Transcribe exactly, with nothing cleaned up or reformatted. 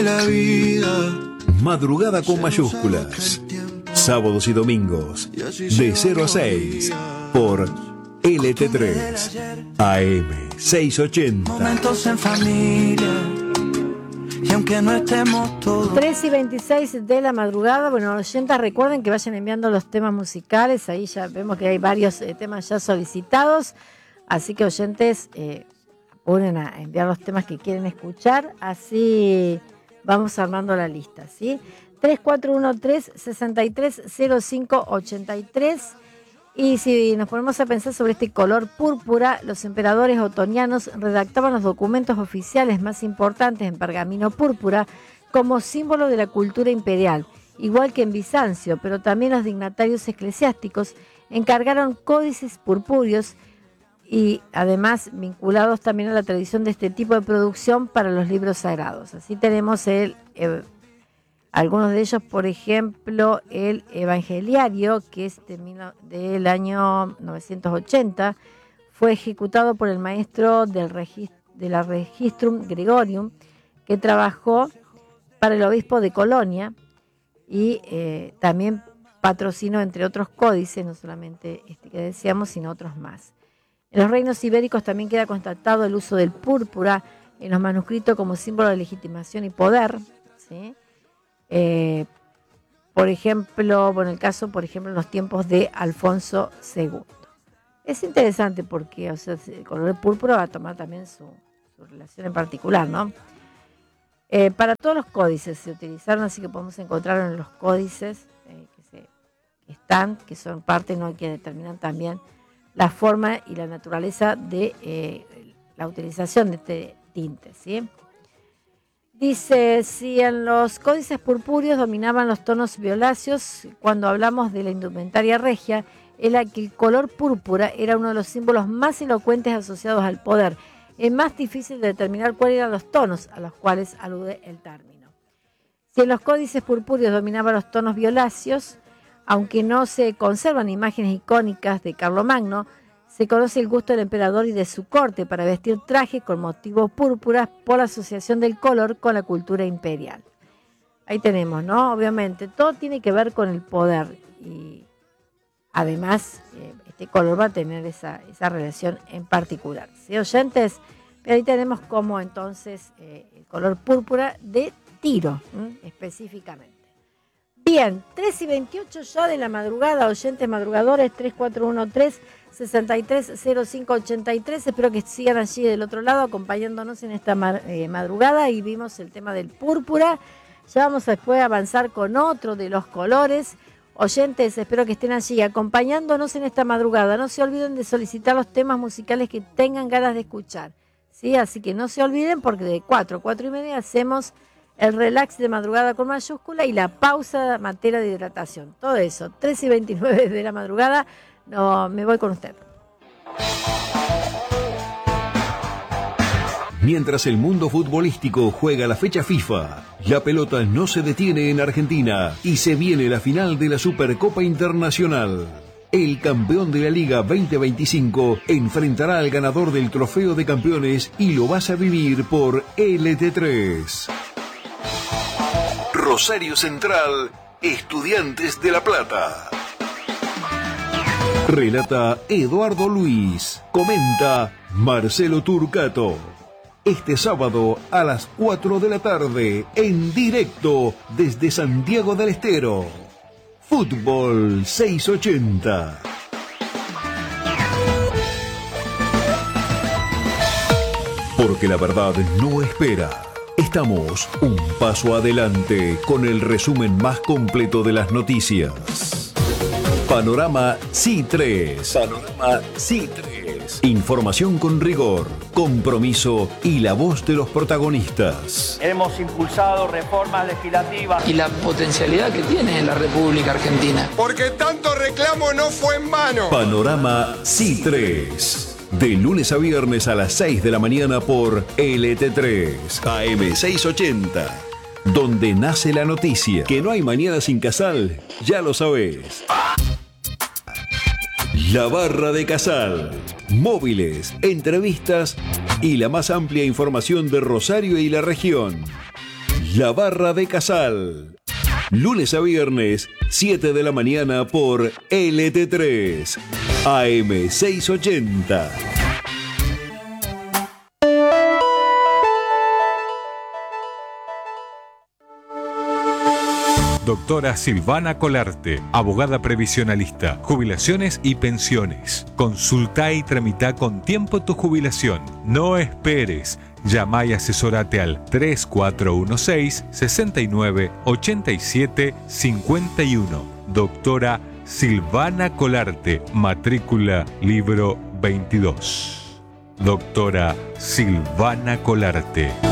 La vida. Madrugada con mayúsculas. Sábados y domingos, de cero a seis, por L T tres, A M seiscientos ochenta. Momentos en familia. Y aunque no estemos todos. tres y veintiséis de la madrugada. Bueno, oyentes, recuerden que vayan enviando los temas musicales. Ahí ya vemos que hay varios eh, temas ya solicitados. Así que, oyentes, eh, apuren a enviar los temas que quieren escuchar. Así vamos armando la lista, ¿sí? tres cuatro uno tres, seis tres cero cinco ocho tres. Y si nos ponemos a pensar sobre este color púrpura, los emperadores otonianos redactaban los documentos oficiales más importantes en pergamino púrpura como símbolo de la cultura imperial, igual que en Bizancio, pero también los dignatarios eclesiásticos encargaron códices purpúreos y además vinculados también a la tradición de este tipo de producción para los libros sagrados. Así tenemos el... el algunos de ellos, por ejemplo, el Evangeliario, que es de, del año novecientos ochenta, fue ejecutado por el maestro del regist, de la Registrum Gregorium, que trabajó para el obispo de Colonia y eh, también patrocinó, entre otros códices, no solamente este que decíamos, sino otros más. En los reinos ibéricos también queda constatado el uso del púrpura en los manuscritos como símbolo de legitimación y poder, ¿sí? Eh, por ejemplo, bueno, el caso, por ejemplo, en los tiempos de Alfonso segundo. Es interesante porque, o sea, el color púrpura va a tomar también su, su relación en particular, ¿no? Eh, para todos los códices se utilizaron, así que podemos encontrar en los códices eh, que, se, que están, que son parte, ¿no?, que determinan también la forma y la naturaleza de eh, la utilización de este tinte, ¿sí? Dice, si en los códices purpúreos dominaban los tonos violáceos, cuando hablamos de la indumentaria regia, era que el color púrpura era uno de los símbolos más elocuentes asociados al poder. Es más difícil de determinar cuáles eran los tonos a los cuales alude el término. Si en los códices purpúreos dominaban los tonos violáceos, aunque no se conservan imágenes icónicas de Carlomagno, se conoce el gusto del emperador y de su corte para vestir trajes con motivos púrpuras por la asociación del color con la cultura imperial. Ahí tenemos, ¿no? Obviamente, todo tiene que ver con el poder y además eh, este color va a tener esa, esa relación en particular. ¿Sí, oyentes? Pero ahí tenemos como entonces eh, el color púrpura de Tiro, ¿m? específicamente. Bien, tres y veintiocho ya de la madrugada, oyentes madrugadores, tres cuatro uno tres, seis tres cero cinco ocho tres. Espero que sigan allí del otro lado acompañándonos en esta eh, madrugada y vimos el tema del púrpura. Ya vamos después a avanzar con otro de los colores. Oyentes, espero que estén allí acompañándonos en esta madrugada. No se olviden de solicitar los temas musicales que tengan ganas de escuchar, ¿sí? Así que no se olviden porque de cuatro a cuatro y media hacemos el relax de madrugada con mayúscula y la pausa en materia de hidratación. Todo eso, tres y veintinueve de la madrugada. No, me voy con usted. Mientras el mundo futbolístico juega la fecha FIFA, la pelota no se detiene en Argentina y se viene la final de la Supercopa Internacional. El campeón de la Liga veinte veinticinco enfrentará al ganador del Trofeo de Campeones y lo vas a vivir por L T tres. Rosario Central, Estudiantes de La Plata. Relata Eduardo Luis. Comenta Marcelo Turcato. Este sábado a las cuatro de la tarde, en directo desde Santiago del Estero. Fútbol seiscientos ochenta. Porque la verdad no espera. Estamos un paso adelante con el resumen más completo de las noticias. Panorama C I tres. Panorama C I tres. Información con rigor, compromiso y la voz de los protagonistas. Hemos impulsado reformas legislativas. Y la potencialidad que tiene en la República Argentina. Porque tanto reclamo no fue en vano. Panorama C I tres. De lunes a viernes a las seis de la mañana por L T tres, A M seiscientos ochenta. Donde nace la noticia. Que no hay mañana sin Casal, ya lo sabés. La Barra de Casal. Móviles, entrevistas y la más amplia información de Rosario y la región. La Barra de Casal. Lunes a viernes, siete de la mañana por L T tres, A M seiscientos ochenta. Doctora Silvana Colarte, abogada previsionalista, jubilaciones y pensiones. Consulta y tramita con tiempo tu jubilación. No esperes. Llama y asesorate al tres cuatro uno seis, seis nueve, ocho siete cinco uno. Doctora Silvana Colarte, matrícula libro veintidós. Doctora Silvana Colarte.